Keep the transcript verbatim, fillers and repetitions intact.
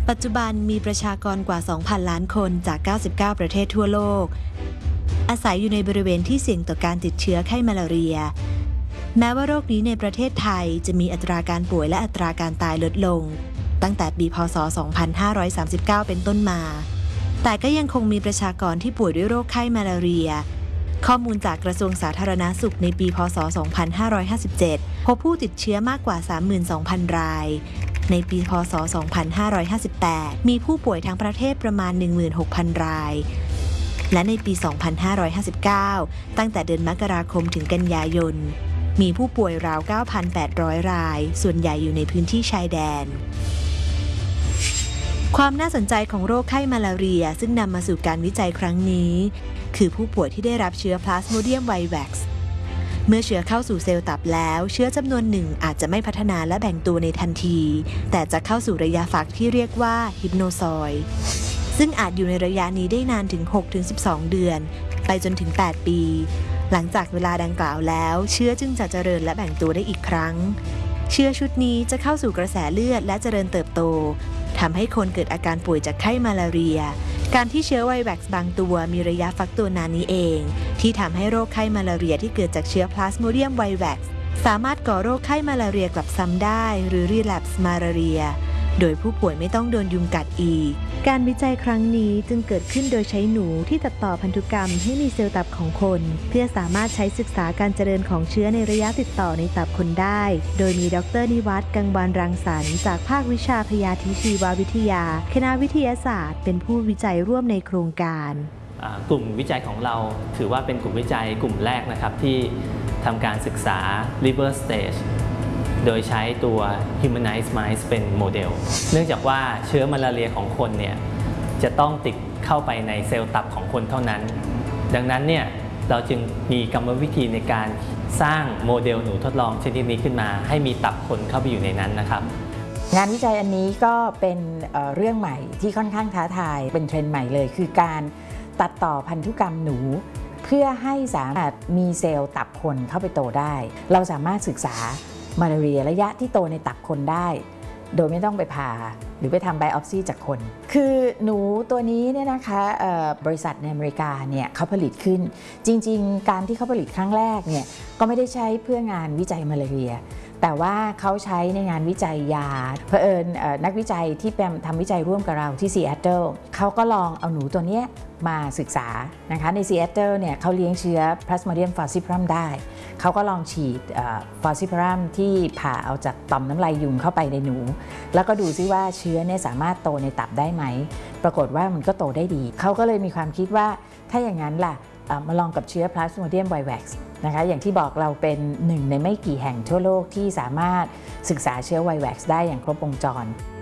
ปัจจุบันมีประชากรกว่า สองพัน ล้านคนจาก เก้าสิบเก้า ประเทศทั่วโลกอาศัยอยู่ในบริเวณที่เสี่ยงต่อการติดเชื้อไข้มาลาเรียแม้ว่าโรคนี้ในประเทศไทยจะมีอัตราการป่วยและอัตราการตายลดลงตั้งแต่ปีพ.ศ. สองพันห้าร้อยสามสิบเก้า เป็นต้นมาแต่ก็ยังคงมีประชากรที่ป่วยด้วยโรคไข้มาลาเรียข้อมูลจากกระทรวงสาธารณสุขในปีพ.ศ. สองพันห้าร้อยห้าสิบเจ็ดพบผู้ติดเชื้อมากกว่า สามหมื่นสองพัน รายในปีพ.ศ. สองพันห้าร้อยห้าสิบแปดมีผู้ป่วยทั้งประเทศประมาณ หนึ่งหมื่นหกพัน รายและในปี สองพันห้าร้อยห้าสิบเก้า ตั้งแต่เดือนมกราคมถึงกันยายนมีผู้ป่วยราว เก้าพันแปดร้อย รายส่วนใหญ่อยู่ในพื้นที่ชายแดนความน่าสนใจของโรคไข้มาลาเรียซึ่งนำมาสู่การวิจัยครั้งนี้คือผู้ป่วยที่ได้รับเชื้อ Plasmodium vivax เมื่อเชื้อเข้าสู่เซลล์ตับแล้วเชื้อจำนวนหนึ่งอาจจะไม่พัฒนาและแบ่งตัวในทันทีแต่จะเข้าสู่ระยะฟักที่เรียกว่าฮิปโนซอยด์ซึ่งอาจอยู่ในระยะนี้ได้นานถึง หกถึงสิบสอง เดือนไปจนถึง แปด ปีหลังจากเวลาดังกล่าวแล้วเชื้อจึงจะเจริญและแบ่งตัวได้อีกครั้งเชื้อชุดนี้จะเข้าสู่กระแสเลือดและเจริญเติบโตทำให้คนเกิดอาการป่วยจากไข้มาลาเรียการที่เชื้อไวรัสบางตัวมีระยะฟักตัวนานนี้เองที่ทำให้โรคไข้มาลาเรียที่เกิดจากเชื้อ Plasmodium vivax สามารถก่อโรคไข้มาลาเรียกลับซ้ำได้หรือ relapse malaria โดยผู้ป่วยไม่ต้องโดนยุงกัดอีกการวิจัยครั้งนี้จึงเกิดขึ้นโดยใช้หนูที่ตัดต่อพันธุกรรมให้มีเซลล์ตับของคนเพื่อสามารถใช้ศึกษาการเจริญของเชื้อในระยะติดต่อในตับคนได้โดยมีดร.นิวัฒน์ กังวานรังสรรค์จากภาควิชาพยาธิชีววิทยาคณะวิทยาศาสตร์เป็นผู้วิจัยร่วมในโครงการกลุ่มวิจัยของเราถือว่าเป็นกลุ่มวิจัยกลุ่มแรกนะครับที่ทำการศึกษา liver stageโดยใช้ตัว humanized mice เป็นโมเดลเนื่องจากว่าเชื้อมาลาเรียของคนเนี่ยจะต้องติดเข้าไปในเซลล์ตับของคนเท่านั้นดังนั้นเนี่ยเราจึงมีกรรมวิธีในการสร้างโมเดลหนูทดลองชนิดนี้ขึ้นมาให้มีตับคนเข้าไปอยู่ในนั้นนะครับงานวิจัยอันนี้ก็เป็นเอ่อเรื่องใหม่ที่ค่อนข้างท้าทายเป็นเทรนด์ใหม่เลยคือการตัดต่อพันธุกรรมหนูเพื่อให้สามารถมีเซลล์ตับคนเข้าไปโตได้เราสามารถศึกษามาลาเรียระยะที่โตในตับคนได้โดยไม่ต้องไปผ่าหรือไปทำไบออปซีจากคนคือหนูตัวนี้เนี่ยนะคะบริษัทในอเมริกาเนี่ยเขาผลิตขึ้นจริงๆการที่เขาผลิตครั้งแรกเนี่ยก็ไม่ได้ใช้เพื่องานวิจัยมาลาเรียแต่ว่าเขาใช้ในงานวิจัยยาเผอิญนักวิจัยที่ทำวิจัยร่วมกับเราที่ซีแอตเทิลเขาก็ลองเอาหนูตัวนี้มาศึกษานะคะในซีแอตเทิลเนี่ยเขาเลี้ยงเชื้อ Plasmodium falciparum ได้เขาก็ลองฉีด falciparum ที่ผ่าเอาจากต่อมน้ำลายยุงเข้าไปในหนูแล้วก็ดูซิว่าเชื้อเนี่ยสามารถโตในตับได้ไหมปรากฏว่ามันก็โตได้ดีเขาก็เลยมีความคิดว่าถ้าอย่างนั้นล่ะมาลองกับเชื้อ Plasmodium vivax นะคะอย่างที่บอกเราเป็นหนึ่งในไม่กี่แห่งทั่วโลกที่สามารถศึกษาเชื้อ vivax ได้อย่างครบวงจร